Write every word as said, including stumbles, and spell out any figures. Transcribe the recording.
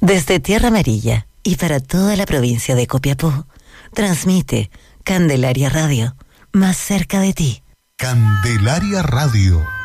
Desde Tierra Amarilla y para toda la provincia de Copiapó, transmite Candelaria Radio, más cerca de ti. Candelaria Radio.